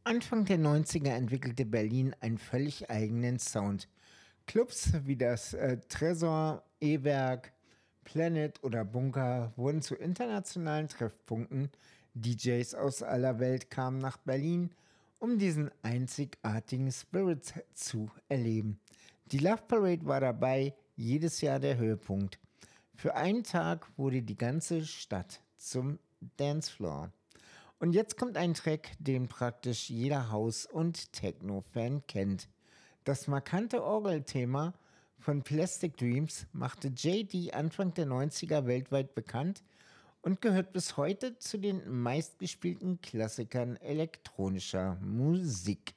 Anfang der 90er entwickelte Berlin einen völlig eigenen Sound. Clubs wie das Tresor, E-Werk, Planet oder Bunker wurden zu internationalen Treffpunkten. DJs aus aller Welt kamen nach Berlin, um diesen einzigartigen Spirit zu erleben. Die Love Parade war dabei, jedes Jahr der Höhepunkt. Für einen Tag wurde die ganze Stadt zum Dancefloor. Und jetzt kommt ein Track, den praktisch jeder House- und Techno-Fan kennt. Das markante Orgelthema von Plastic Dreams machte JD Anfang der 90er weltweit bekannt und gehört bis heute zu den meistgespielten Klassikern elektronischer Musik.